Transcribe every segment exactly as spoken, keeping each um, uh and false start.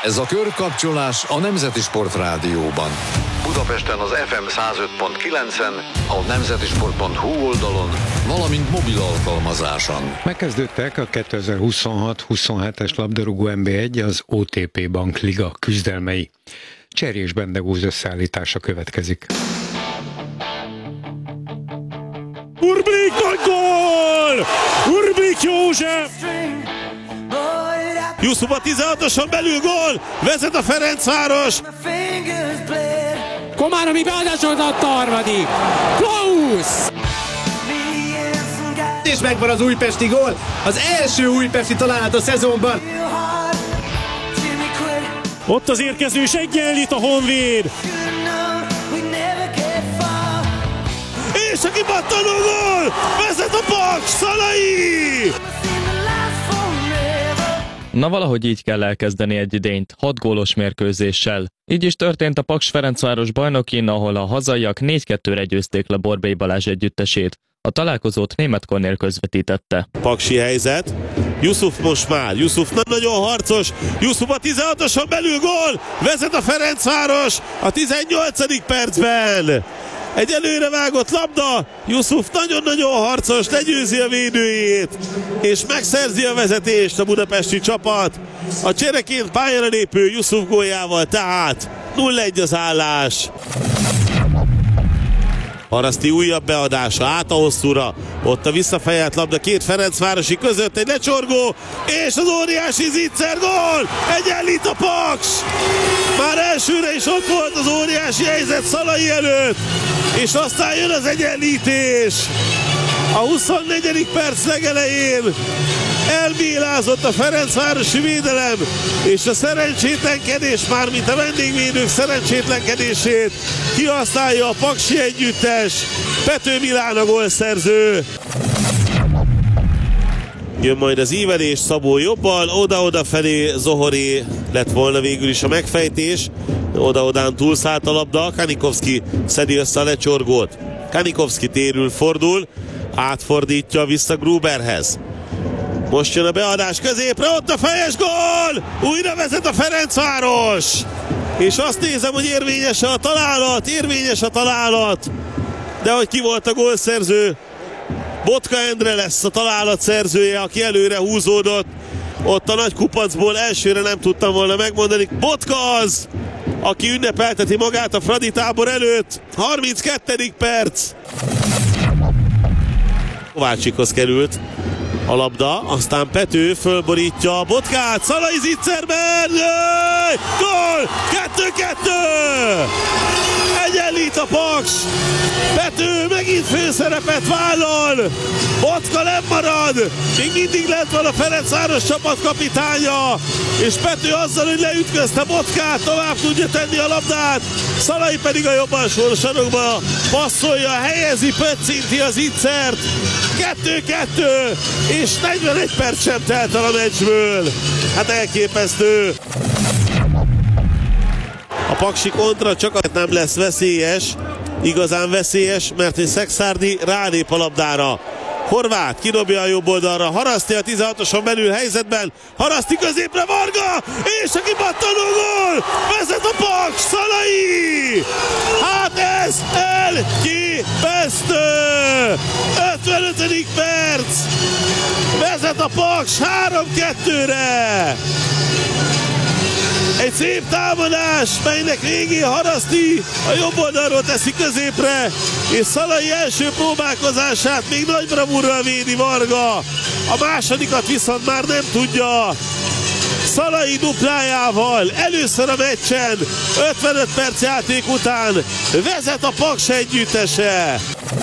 Ez a körkapcsolás a Nemzeti Sport Rádióban. Budapesten az ef em száz öt pont kilencen, a nemzetisport pont hu oldalon, valamint mobil alkalmazáson. Megkezdődtek a kétezer-huszonhat huszonhetes labdarúgó en bé egy, az o té pé Bank Liga küzdelmei. Cserjés Bendegúz összeállítása következik. Urblik, nagy gól! Urblik József! Yusuf a tizenhatoson belül gól! Vezet a Ferencváros! Komáromi beadásolt a harmadik! Klausz! És megvan az újpesti gól! Az első újpesti találat a szezonban! Ott az érkezős egyenlít a Honvéd! És a kipattanó gól! Vezet a Paks! Szalai! Na valahogy így kell elkezdeni egy idényt, hat gólos mérkőzéssel. Így is történt a Paks Ferencváros bajnokin, ahol a hazaiak négy kettőre győzték le Borbély Balázs együttesét. A találkozót Németh Kornél közvetítette. Paksi helyzet. Yusuf most már. Yusuf nagyon harcos. Yusuf a tizenhatoson belül gól. Vezet a Ferencváros a tizennyolcadik percben. Egy előre vágott labda, Yusuf nagyon-nagyon harcos, legyőzi a védőjét, és megszerzi a vezetést a budapesti csapat. A csereként pályára lépő Yusuf góljával, tehát nulla egy az állás. Haraszti újabb beadása, át a hosszúra, ott a visszafejelt labda két ferencvárosi között, egy lecsorgó, és az óriási Zicser gól! Egyenlít a Paks! Már elsőre is ott volt az óriási helyzet Szalai előtt, és aztán jön az egyenlítés. A huszonnegyedik perc legelején elbélázott a ferencvárosi védelem, és a szerencsétlenkedés, mármint a vendégvédők szerencsétlenkedését kihasználja a paksi együttes. Pető Milán a gólszerző. Jön majd az ívelés, Szabó jobbal, oda-oda felé Zohoré lett volna végül is a megfejtés. Oda-odán túlszállt a labda, Kanikovszki szedi össze a lecsorgót. Kanikovszki térül, fordul, átfordítja vissza Gruberhez. Most jön a beadás középre, ott a fejes gól! Újra vezet a Ferencváros! És azt nézem, hogy érvényes a találat, érvényes a találat. De hogy ki volt a gólszerző? Botka Endre lesz a találat szerzője, aki előre húzódott. Ott a nagy kupacból elsőre nem tudtam volna megmondani. Botka az, aki ünnepelteti magát a Fradi tábor előtt. harminckettedik perc. Kovácsikhoz került a labda, aztán Pető fölborítja a Botkát, Szalai Zicserben, gól! kettő-kettő! Egyenlít a Paks! Pető megint főszerepet vállal! Botka nem marad! Még mindig lent van a Ferencváros csapatkapitánya, és Pető azzal, hogy leütközte Botkát, tovább tudja tenni a labdát, Szalai pedig a jobb alsó sarokba passzolja, helyezi, pöccinti az Zicsert. kettő-kettő, és negyvenegy perc sem telt el a meccsből. Hát elképesztő. A paksi kontra csak nem lesz veszélyes, igazán veszélyes, mert egy Szekszárdi rálép a labdára. Horváth kidobja a jobb oldalra, Haraszti a tizenhatoson belül helyzetben, Haraszti középre, Varga, és a kipattanó gól! Vezet a Paks, Szalai! Hát ez elképesztő! ötvenötödik perc! Vezet a Paks három-kettőre! Egy szép támadás, melynek végén Haraszti a jobb oldalról teszi középre, és Szalai első próbálkozását még nagy bravúrral védi Varga. A másodikat viszont már nem tudja. Szalai duplájával először a meccsen, ötvenöt perc játék után vezet a Paks együttese.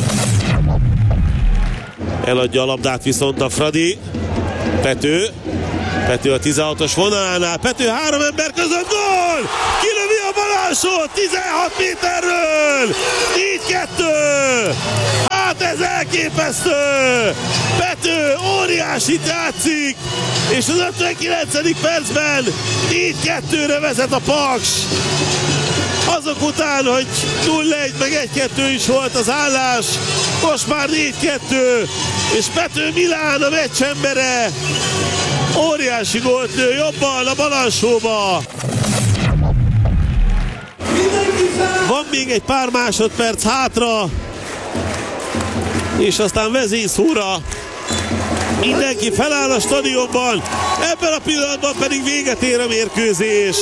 Eladja a labdát viszont a Fradi. Pető. Pető a tizenhatos vonalánál, Pető három ember között, gól! Kilövi a bal alsót tizenhat méterről! négy-kettő! Hát ez elképesztő! Pető óriásit játszik, és az ötvenkilencedik percben négy-kettőre vezet a Paks. Azok után, hogy nulla egy meg egy-kettő is volt az állás, most már négy-kettő, és Pető Milán a meccs embere. óriási gólt lő, jobban a bal alsóba. Van még egy pár másodperc hátra, és aztán vezényszóra. Mindenki feláll a stadionban, ebben a pillanatban pedig véget ér a mérkőzés.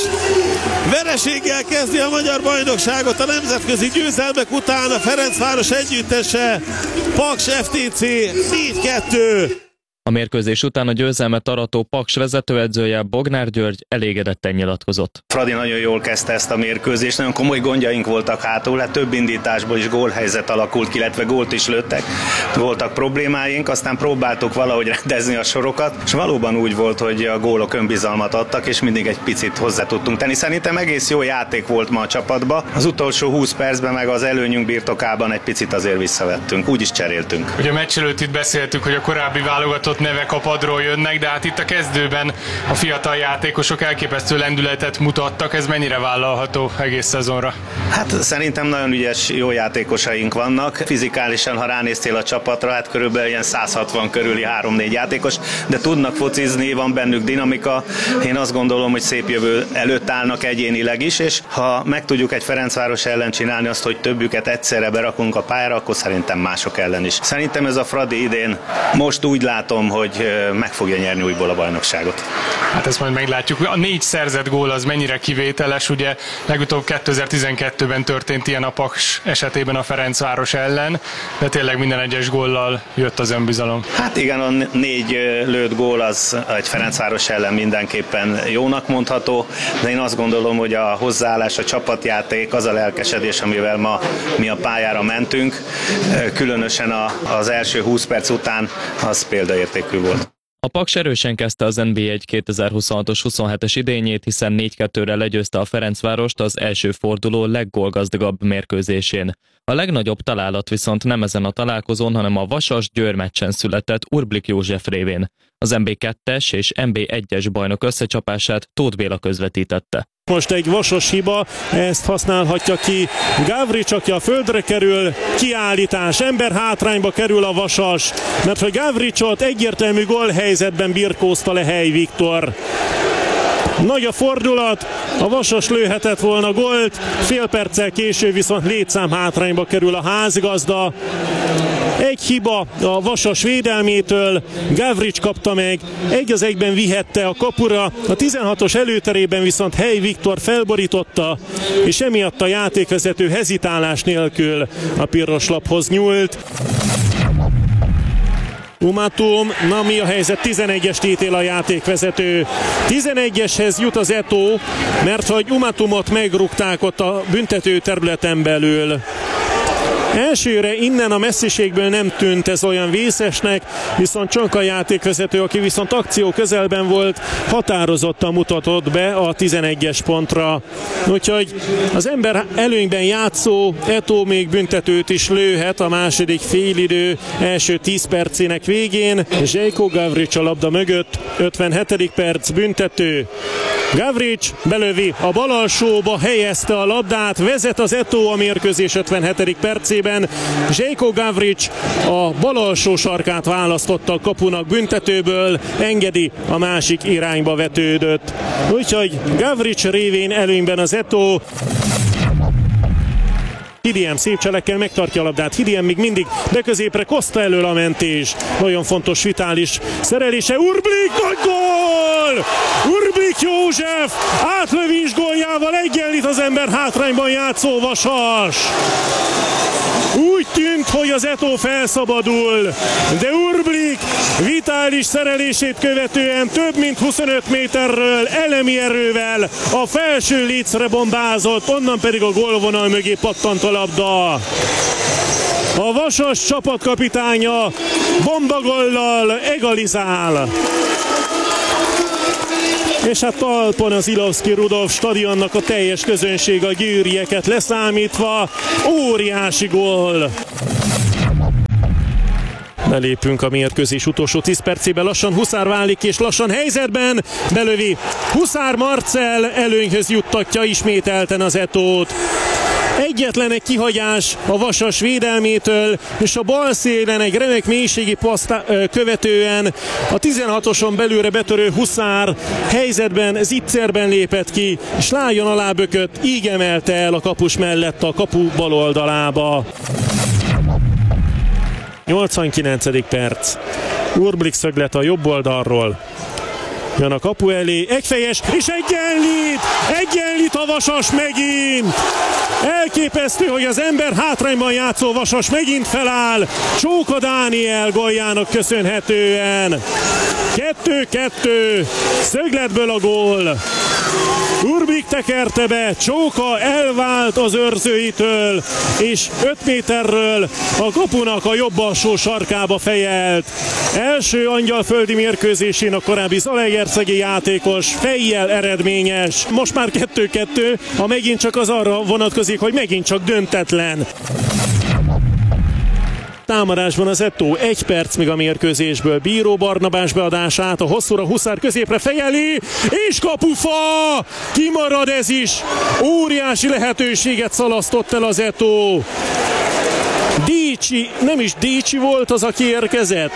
Vereséggel kezdi a magyar bajnokságot a nemzetközi győzelmek után a Ferencváros együttese, Paks ef té cé négy kettő. A mérkőzés után a győzelmet arató Paks vezetőedzője Bognár György elégedetten nyilatkozott. Fradi nagyon jól kezdte ezt a mérkőzést, nagyon komoly gondjaink voltak hátul, hát több indításból is gólhelyzet alakult ki, illetve gólt is lőttek. Voltak problémáink, aztán próbáltuk valahogy rendezni a sorokat, és valóban úgy volt, hogy a gólok önbizalmat adtak, és mindig egy picit hozzá tudtunk tenni. Szerintem egész jó játék volt ma a csapatban. Az utolsó húsz percben meg az előnyünk birtokában egy picit azért visszavettünk, úgy is cseréltünk. Ugye a meccs előtt itt beszéltük, hogy a korábbi válogatott nevek a padról jönnek, de hát itt a kezdőben a fiatal játékosok elképesztő lendületet mutattak, ez mennyire vállalható egész szezonra? Hát szerintem nagyon ügyes, jó játékosaink vannak. Fizikálisan, ha ránéztél a csapatra, hát körülbelül ilyen száz hatvan körüli három-négy játékos, de tudnak focizni, van bennük dinamika. Én azt gondolom, hogy szép jövő előtt állnak egyénileg is, és ha meg tudjuk egy Ferencváros ellen csinálni azt, hogy többüket egyszerre berakunk a pályára, akkor szerintem mások ellen is. Szerintem ez a Fradi idén most úgy látom, hogy meg fogja nyerni újból a bajnokságot. Hát ezt majd meglátjuk. A négy szerzett gól az mennyire kivételes, ugye legutóbb kétezer-tizenkettőben történt ilyen a Paks esetében a Ferencváros ellen, de tényleg minden egyes góllal jött az önbizalom. Hát igen, a négy lőtt gól az egy Ferencváros ellen mindenképpen jónak mondható, de én azt gondolom, hogy a hozzáállás, a csapatjáték, az a lelkesedés, amivel ma mi a pályára mentünk, különösen az első húsz perc után, az példaértékű volt. A Paks erősen kezdte az en bé egy kétezer-huszonhatos huszonhetes idényét, hiszen négy kettőre legyőzte a Ferencvárost az első forduló leggólgazdagabb mérkőzésén. A legnagyobb találat viszont nem ezen a találkozón, hanem a Vasas-Győr meccsen született Urblik József révén. Az en bé kettes és en bé egyes bajnok összecsapását Tóth Béla közvetítette. Most egy Vasas hiba, ezt használhatja ki Gavrics, aki a földre kerül, kiállítás, ember hátrányba kerül a Vasas, mert hogy Gavricsot egyértelmű gólhelyzetben birkózta le Hely Viktor. Nagy a fordulat, a Vasas lőhetett volna gólt, fél perccel később viszont létszám hátrányba kerül a házigazda. Egy hiba a Vasas védelmétől, Gavrics kapta meg, egy az egyben vihette a kapura, a tizenhatos előterében viszont Hely Viktor felborította, és emiatt a játékvezető hezitálás nélkül a piros laphoz nyúlt. Umatum, na mi a helyzet? tizenegyest ítél a játékvezető. tizenegyeshez jut az Eto'o, mert hogy Umatumot megrúgták ott a büntető területen belül. Elsőre innen a messziségből nem tűnt ez olyan vészesnek, viszont Csonka játékvezető, aki viszont akció közelben volt, határozottan mutatott be a tizenegyes pontra. Úgyhogy az ember előnyben játszó Eto'o még büntetőt is lőhet a második félidő első tíz percének végén. Željko Gavrics a labda mögött, ötvenhetedik perc büntető. Gavrics belövi a bal alsóba, helyezte a labdát, vezet az Eto'o a mérkőzés ötvenhetedik percében. Željko Gavrics a bal alsó sarkát választotta a kapunak büntetőből, engedi, a másik irányba vetődött. Úgyhogy Gavrics révén előnyben az Eto'o. Hidiem szép cselekkel megtartja a labdát, Hidiem még mindig de középre, Costa elől a mentés. Nagyon fontos, vitális szerelése, Urblik, nagy gól! Urblik József átlövés góljával egyenlít az ember hátrányban játszó Vasas. Úgy tűnt, hogy az Eto'o felszabadul, de Urblik vitális szerelését követően több mint huszonöt méterről elemi erővel a felső lécre bombázott, onnan pedig a gólvonal mögé pattant a labda. A Vasas csapatkapitánya bombagollal egalizál. És hát talpon az Ilovszky Rudolf stadionnak a teljes közönség, a győrieket leszámítva, óriási gól. Belépünk a mérkőzés utolsó tíz percében, lassan Huszár válik és lassan helyzetben belövi. Huszár Marcell előnyhöz juttatja ismételten az Eto'ót. Egyetlen egy kihagyás a Vasas védelmétől, és a bal szélen egy remek mélységi paszt követően a tizenhatoson belőle betörő Huszár helyzetben, zicserben lépett ki, és Lájon alá bökött, így emelte el a kapus mellett a kapu bal oldalába. nyolcvankilencedik perc. Urblik szöglet a jobb oldalról. Jön a kapu elé, egyfejes, és egyenlít! Egyenlít a Vasas megint! Elképesztő, hogy az ember hátrányban játszó Vasas megint feláll, Csóka Dániel góljának köszönhetően. kettő-kettő, szögletből a gól. Urbik tekerte be, Csóka elvált az őrzőitől, és öt méterről a kapunak a jobb alsó sarkába fejelt. Első angyalföldi mérkőzésén a korábbi zalaegerszegi játékos fejjel eredményes. Most már kettő-kettő, ha megint csak az arra vonatkozik, hogy megint csak döntetlen. Támadásban az Eto, egy perc még a mérkőzésből. Bíró Barnabás beadását, a hosszúra Huszár középre fejeli, és kapufa! Kimarad ez is! Óriási lehetőséget szalasztott el az Eto. Dícsi, nem is Dícsi volt az, aki érkezett,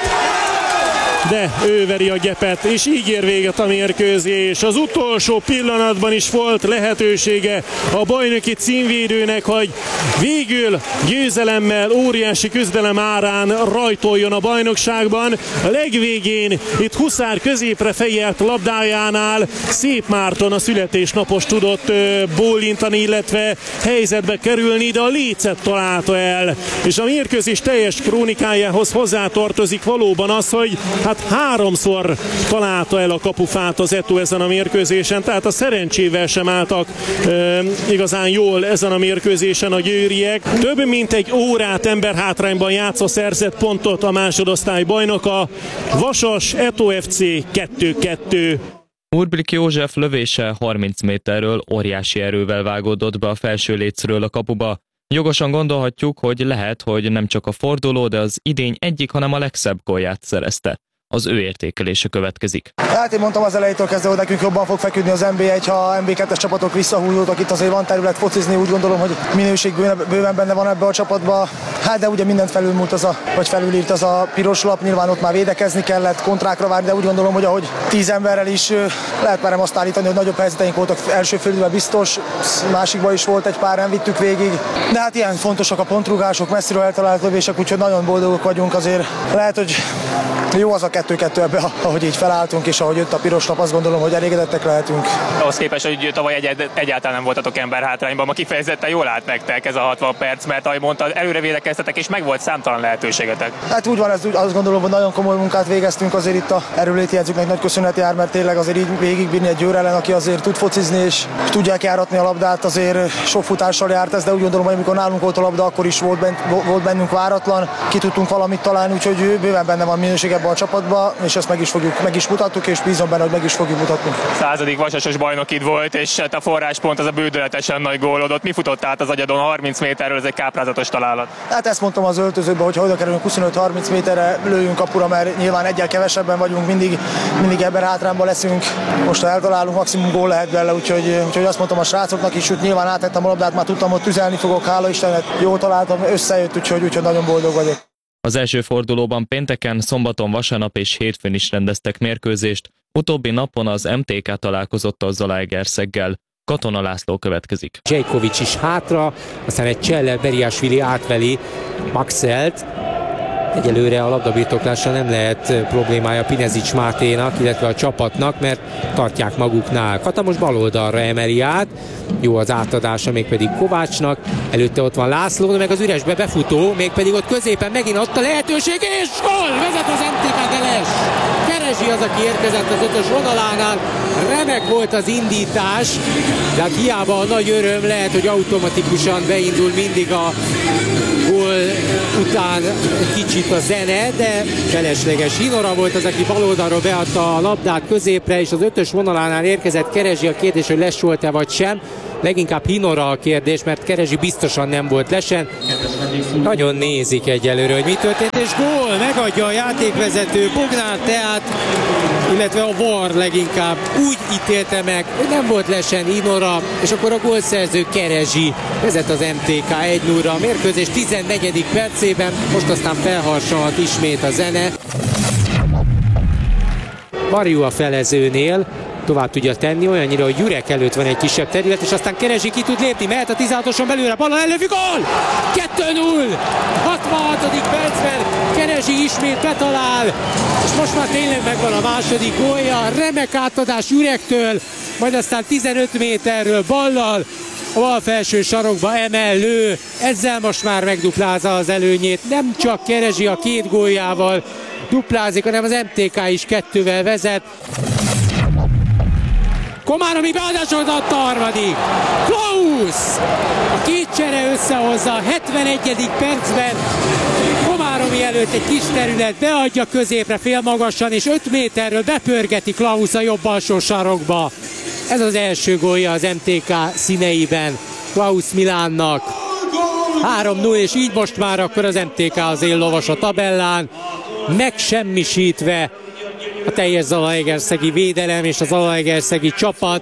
de ő veri a gyepet, és így ér véget a mérkőzés. Az utolsó pillanatban is volt lehetősége a bajnoki címvédőnek, hogy végül győzelemmel, óriási küzdelem árán rajtoljon a bajnokságban. A legvégén itt Huszár középre fejelt labdájánál Szép Márton, a születésnapos tudott bólintani, illetve helyzetbe kerülni, de a lécet találta el. És a mérkőzés teljes krónikájához hozzátartozik valóban az, hogy hát háromszor találta el a kapufát az Eto ezen a mérkőzésen, tehát a szerencsével sem álltak e, igazán jól ezen a mérkőzésen a győriek. Több mint egy órát emberhátrányban játszva szerzett pontot a másodosztály bajnoka. Vasas Eto ef cé kettő-kettő. Urblik József lövése harminc méterről óriási erővel vágódott be a felső lécről a kapuba. Jogosan gondolhatjuk, hogy lehet, hogy nem csak a forduló, de az idény egyik, hanem a legszebb gólját szerezte. Az ő értékelése következik. Hát én mondtam az elejétől kezdve, hogy nekünk jobban fog feküdni az en bé egy, ha en bé kettes csapatok visszahúzódnak, itt azért van terület focizni, úgy gondolom, hogy minőség bőven benne van ebbe a csapatba. Hát de ugye mindent felülmúlt az a, vagy felülírt az a piros lap, nyilván ott már védekezni kellett, kontrákra várni, de úgy gondolom, hogy ahogy tíz emberrel is lehet már nem azt állítani, hogy nagyobb helyzeteink voltak első félidőben biztos, másikban is volt egy pár, nem vittük végig. De hát ilyen fontosak a pontrugások, messziről eltalált lövések, úgyhogy nagyon boldogok vagyunk azért. Lehet, hogy jó az a kettő-kettő ebbe, ahogy így felálltunk, és ahogy jött a piros lap, azt gondolom, hogy elégedettek lehetünk. Ahhoz képest, hogy tavaly egy, egyáltalán nem voltatok ember hátrányban, ma kifejezetten jól állt nektek ez a hatvan perc, mert ahogy mondtad, előre védekeztetek, és meg volt számtalan lehetőségetek. Hát úgy van, ez, azt gondolom, hogy nagyon komoly munkát végeztünk, azért itt a erőléti edzőknek nagy köszönet jár, mert tényleg azért így végigbírni egy Győr ellen, aki azért tud focizni, és tudják járatni a labdát, azért sok futással járt ez, de úgy gondolom, hogy amikor nálunk volt a labda, akkor is volt, bent, volt bennünk váratlan, ki tudtunk valamit találni, úgyhogy bőven benne van minőség ebbe a csapatba, és ezt meg is fogjuk, meg is mutattuk, és bízom benne, hogy meg is fogjuk mutatni. Századik vasasos bajnokid volt, és a forráspont az a bődöletesen nagy gólodott. Mi futott át az agyadon harminc méterről, ez egy káprázatos találat? Hát ezt mondtam az öltözőben, hogy ha oda kerülünk huszonöt-harminc méterre, lőjünk kapura, mert nyilván egyel kevesebben vagyunk, mindig, mindig ebben hátrányban leszünk. Most ha eltalálunk, maximum gól lehet bele, úgyhogy, úgyhogy azt mondtam a srácoknak is, hogy nyilván átvettem a labdát, már tudtam, hogy tüzelni fogok, hála Istennek, jól találtam, összejött, úgyhogy, úgyhogy nagyon boldog vagyok. Az első fordulóban pénteken, szombaton, vasárnap és hétfőn is rendeztek mérkőzést, utóbbi napon az em té ká találkozott a Zalaegerszeggel. Katona László következik. Dzsejkovics is hátra, aztán egy Cseller Beriásvili átveli Maxelt. Egyelőre a labdabirtoklással nem lehet problémája Pinezics Máténak, illetve a csapatnak, mert tartják maguknál. Kata most bal oldalra emeli át, jó az átadása mégpedig Kovácsnak, előtte ott van László, meg az üresbe befutó, mégpedig ott középen megint ott a lehetőség, és gól! Vezet az em té ká Deles! Keresi az, aki érkezett az ötös vonalánál, remek volt az indítás, de hát hiába a nagy öröm, lehet, hogy automatikusan beindul mindig a gól után kicsit a zene, de felesleges. Hinora volt az, aki bal oldalról beadta a labdát középre, és az ötös vonalánál érkezett Keresi. A kérdés, hogy les volt-e vagy sem. Leginkább Hinora a kérdés, mert Keresi biztosan nem volt lesen. Nagyon nézik egyelőre, hogy mi történt, és gól, megadja a játékvezető Bognár Teát, illetve a VAR leginkább úgy ítélte meg, hogy nem volt lesen Inora, és akkor a gólszerző Kerezsi vezet az em té ká egy nullra a mérkőzés tizennegyedik percében, most aztán felharsalhat ismét a zene. Varjú a felezőnél, tovább tudja tenni, olyannyira, hogy Jurek előtt van egy kisebb terület, és aztán Kerezsi ki tud lépni, mehet a tizenhatoson belőle, ballal előfi, gól! kettő null! hatvanhatodik percben Kerezsi ismét betalál, és most már tényleg megvan a második gólja, remek átadás Jurektől, majd aztán tizenöt méterről ballal, a bal felső sarokba emel, lő, ezzel most már megduplázza az előnyét, nem csak Kerezsi a két góljával duplázik, hanem az em té ká is kettővel vezet. Komáromi beadásolt a harmadik. Klaus! A két csere összehozza a hetvenegyedik percben. Komáromi előtt egy kis terület, beadja középre félmagasan, és öt méterről bepörgeti Klaus a jobb alsó sarokba. Ez az első gólja az em té ká színeiben Klaus Milánnak. három null, és így most már akkor az em té ká az éllovas a tabellán, megsemmisítve a teljes zalaegerszegi védelem és az zalaegerszegi csapat.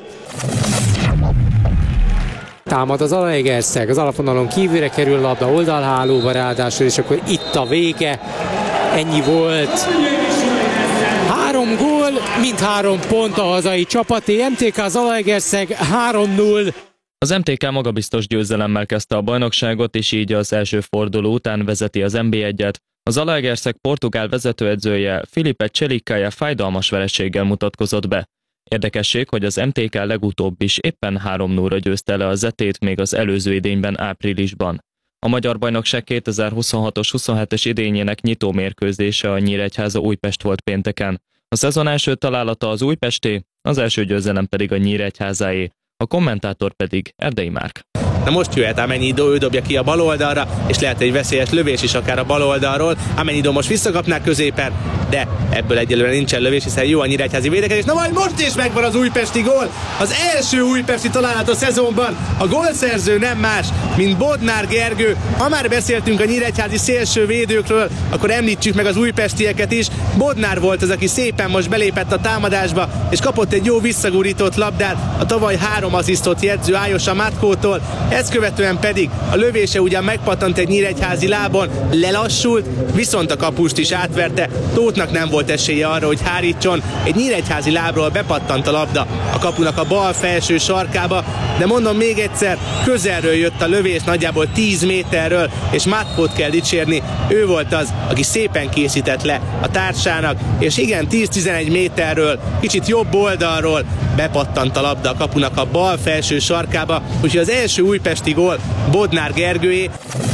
Támad az Zalaegerszeg, az alapvonalon kívülre kerül labda, oldalhálóba ráadásul, és akkor itt a vége. Ennyi volt. Három gól, mindhárom pont a hazai csapaté. em té ká Zalaegerszeg három null. Az em té ká magabiztos győzelemmel kezdte a bajnokságot, és így az első forduló után vezeti az en bé egyet. A Zalaegerszeg portugál vezetőedzője Filipe Cselikkája fájdalmas vereséggel mutatkozott be. Érdekesség, hogy az em té ká legutóbb is éppen három nullra győzte le a Zetét még az előző idényben áprilisban. A magyar bajnokság kétezer-huszonhatos huszonhetes idényének nyitó mérkőzése a Nyíregyháza Újpest volt pénteken. A szezon első találata az újpesté, az első győzelem pedig a Nyíregyházáé, a kommentátor pedig Erdei Márk. Na most jöhet Amenidó, ő dobja ki a bal oldalra, és lehet egy veszélyes lövés is akár a bal oldalról. Amenidó most visszakapná középen, de ebből egyelőre nincsen lövés, hiszen jó a nyíregyházi védekezés. Na majd most is megvan az újpesti gól, az első újpesti találat a szezonban. A gólszerző nem más, mint Bodnár Gergő. Ha már beszéltünk a nyíregyházi szélső védőkről, akkor említsük meg az újpestieket is. Bodnár volt az, aki szépen most belépett a támadásba, és kapott egy jó visszagurított labdát a tavaly három asszisztot jegyző Ájosa Matkótól. Ezt követően pedig a lövése ugyan megpattant egy nyíregyházi lábon, lelassult, viszont a kapust is átverte. Tóthnak nem volt esélye arra, hogy hárítson. Egy nyíregyházi lábról bepattant a labda a kapunak a bal felső sarkába, de mondom még egyszer, közelről jött a lövés, nagyjából tíz méterről, és Matkót kell dicsérni. Ő volt az, aki szépen készített le a társának, és igen, tíz-tizenegy méterről, kicsit jobb oldalról bepattant a labda a kapunak a bal felső sarkába, úgyhogy az első újpesti gól Bodnár Gergőé.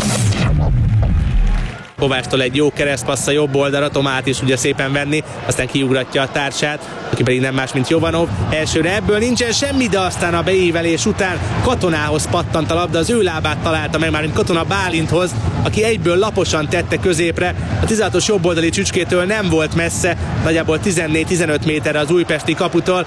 Kovácstól egy jó keresztpassz a jobb oldalra, Tomát is ugye szépen venni, aztán kiugratja a társát, aki pedig nem más, mint Jovanov. Elsőre ebből nincsen semmi, de aztán a beívelés után Katonához pattant a labda, az ő lábát találta meg már, mint Katona Bálinthoz, aki egyből laposan tette középre. A tizenhatos jobboldali csücskétől nem volt messze, nagyjából tizennégy-tizenöt méterre az újpesti kaputól.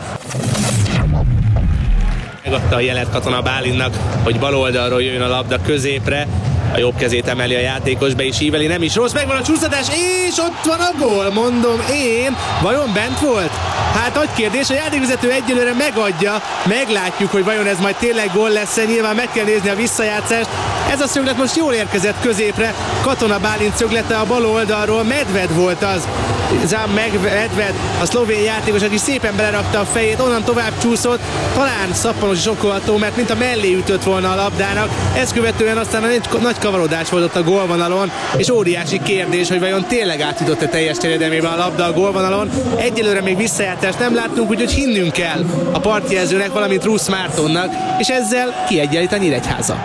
Megadta a jelet Katona Bálintnak, hogy bal oldalról jöjjön a labda középre. A jobb kezét emeli a játékos, be is íveli, nem is rossz, megvan a csúsztatás, és ott van a gól, mondom én. Vajon bent volt? Hát nagy kérdés, a játékvezető egyelőre megadja, meglátjuk, hogy vajon ez majd tényleg gól lesz-e, nyilván meg kell nézni a visszajátszást. Ez a szöglet most jól érkezett középre, Katona Bálint szöglete a bal oldalról, Medved volt az, Zám Medved, a szlovén játékos, aki szépen belerakta a fejét, onnan tovább csúszott, talán szappanos is okolható, mert mint a mellé ütött volna a labdának, ezt követően aztán egy nagy kavarodás volt ott a gólvonalon, és óriási kérdés, hogy vajon tényleg átjutott-e teljes terjedelmében a labda a gólvonalon. Egyelőre még visszajátást nem láttunk, úgyhogy hinnünk kell a partjelzőnek, valamint Rusz Mártonnak, és ezzel kiegyenlít a Nyíregyháza.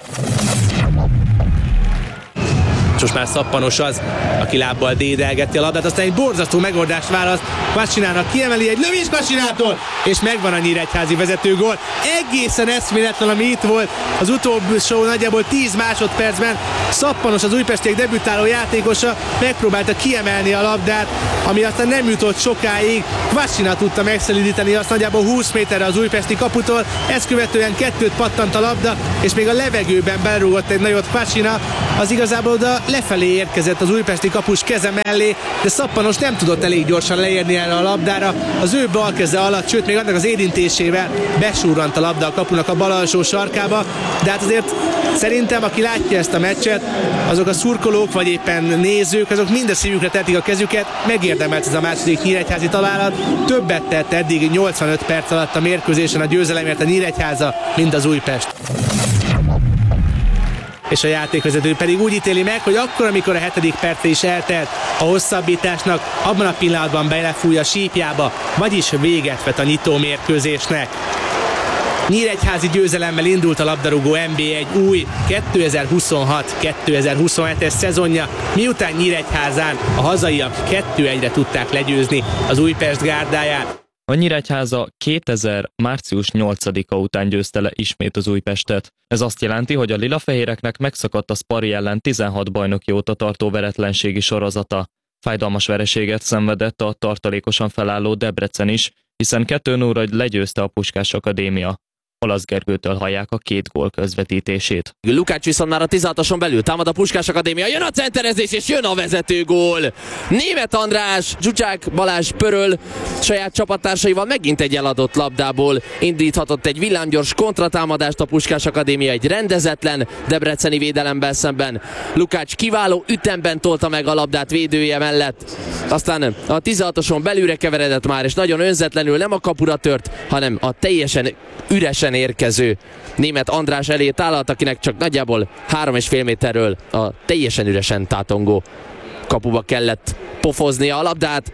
Most már szappanos az, aki lábbal dédelgeti a labdát, aztán egy borzasztó megoldást választ, Kvasinának kiemeli egy lövés Kvasinától, és megvan a nyíregyházi vezetőgól. egészen eszméletlen, ami itt volt az utolsó nagyjából tíz másodpercben. Szappanos, az újpestiek debütáló játékosa megpróbálta kiemelni a labdát, ami aztán nem jutott sokáig. Kvasina tudta megszelidíteni azt nagyjából húsz méterre az újpesti kaputól, ezt követően kettőt pattant a labda, és még a levegőben berúgott egy nagyot Kvasina, az igazából oda lefelé érkezett az újpesti kapus keze mellé, de Szappanos nem tudott elég gyorsan leérni erre a labdára, az ő bal keze alatt, sőt még annak az érintésével besúrrant a labda a kapunak a bal alsó sarkába, de hát azért szerintem, aki látja ezt a meccset, azok a szurkolók, vagy éppen nézők, azok mind a szívükre tetik a kezüket, megérdemelt ez a második nyíregyházi találat, többet tett eddig nyolcvanöt perc alatt a mérkőzésen a győzelemért a Nyíregyháza, mint az Újpest. És a játékvezető pedig úgy ítéli meg, hogy akkor, amikor a hetedik perce is eltelt a hosszabbításnak, abban a pillanatban belefúj a sípjába, vagyis véget vet a nyitó mérkőzésnek. Nyíregyházi győzelemmel indult a labdarúgó en bé egy új kétezer-huszonhat kétezer-huszonhetes szezonja, miután Nyíregyházán a hazaiak kettő egyre tudták legyőzni az Újpest gárdáját. A Nyíregyháza kétezer. március nyolcadika után győzte le ismét az Újpestet. Ez azt jelenti, hogy a lilafehéreknek megszakadt a Spari ellen tizenhat bajnoki óta tartó veretlenségi sorozata. Fájdalmas vereséget szenvedett a tartalékosan felálló Debrecen is, hiszen kettő nullra legyőzte a Puskás Akadémia. Olasz Gergőtől hallják a két gól közvetítését. Lukács viszont már a tizenhatoson belül támad a Puskás Akadémia, jön a centerezés és jön a vezető gól. Németh András, Zsucsák Balázs Pöröl saját csapattársaival megint egy eladott labdából indíthatott egy villámgyors kontratámadást a Puskás Akadémia egy rendezetlen debreceni védelemmel szemben. Lukács kiváló ütemben tolta meg a labdát védője mellett. Aztán a tizenhatoson belülre keveredett már, és nagyon önzetlenül nem a kapura tört, hanem a teljesen üresen érkező Németh András elé tálalt, akinek csak nagyjából három és fél méterről a teljesen üresen tátongó kapuba kellett pofoznia a labdát.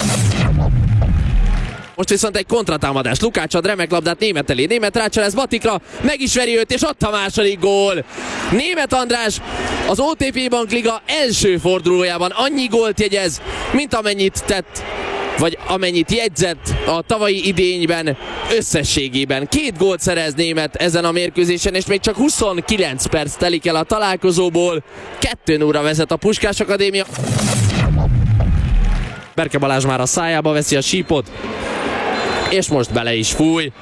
Most viszont egy kontratámadás. Lukács ad remek labdát Németh elé. Németh rácselez Batikra, meg is veri őt, és ott a második gól. Németh András az o té pé Bank Liga első fordulójában annyi gólt jegyez, mint amennyit tett, vagy amennyit jegyzett a tavalyi idényben összességében. Két gólt szerez Németh ezen a mérkőzésen, és még csak huszonkilenc perc telik el a találkozóból. kettő nullra vezet a Puskás Akadémia. Berke Balázs már a szájába veszi a sípot, és most bele is fúj.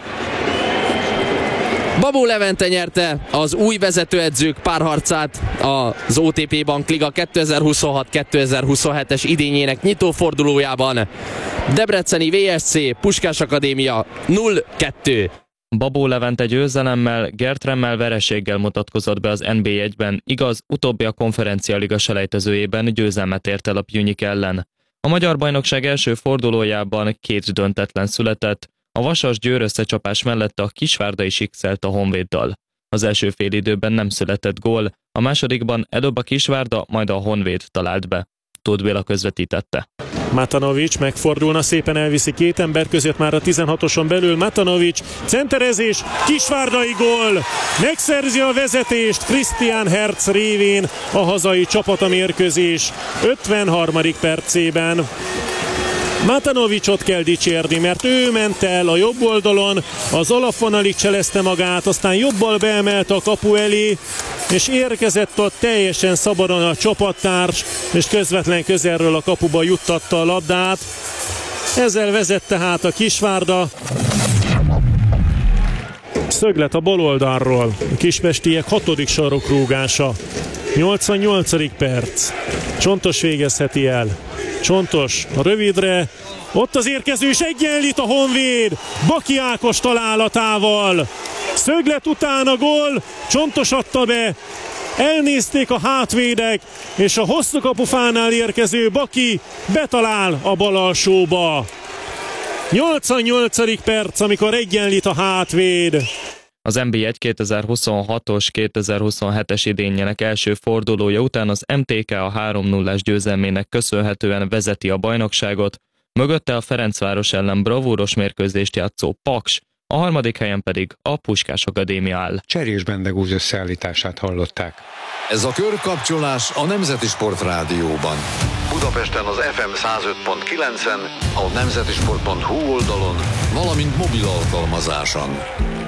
Babó Levente nyerte az új vezetőedzők párharcát az o té pé Bank Liga kétezer-huszonhat kétezer-huszonhetes idényének nyitófordulójában. Debreceni vé es cé Puskás Akadémia nulla kettő. Babó Levente győzelemmel, Gertremmel vereséggel mutatkozott be az en bé egyben, igaz, utóbbi a Konferencia Liga selejtezőjében győzelmet ért el a Pjunik ellen. A magyar bajnokság első fordulójában két döntetlen született, a Vasas-Győr összecsapás mellett a Kisvárda is x-elt a Honvéddal. Az első félidőben nem született gól, a másodikban előbb a Kisvárda, majd a Honvéd talált be. Tóth Béla közvetítette. Matanovics megfordulna, szépen elviszi két ember között már a tizenhatoson belül. Matanovics, centerezés, kisvárdai gól, megszerzi a vezetést Christian Herz révén a hazai csapat a mérkőzés ötvenharmadik percében. Matanovicsot kell dicsérni, mert ő ment el a jobb oldalon, az alapvonalig cselezte magát, aztán jobbal beemelte a kapu elé, és érkezett ott teljesen szabadon a csapattárs, és közvetlen közelről a kapuba juttatta a labdát. Ezzel vezette hát a Kisvárda. Szöglet a bal oldalról, a kispestiek hatodik sarokrúgása. nyolcvannyolcadik perc. Csontos végezheti el. Csontos a rövidre, ott az érkező, és egyenlít a Honvéd Baki Ákos találatával. Szöglet után a gól, Csontos adta be, elnézték a hátvédek, és a hosszú kapufánál érkező Baki betalál a bal alsóba. nyolcvannyolcadik perc, amikor egyenlít a hátvéd. Az en bé egy kétezer-huszonhatos kétezer-huszonhetes idényének első fordulója után az em té ká a három nullás győzelmének köszönhetően vezeti a bajnokságot, mögötte a Ferencváros ellen bravúros mérkőzést játszó Paks, a harmadik helyen pedig a Puskás Akadémia áll. Cserés Bendegúz összeállítását hallották. Ez a körkapcsolás a Nemzeti Sport Rádióban. Budapesten az ef em száz öt pont kilencen, a nemzetisport pont hu oldalon, valamint mobil alkalmazáson.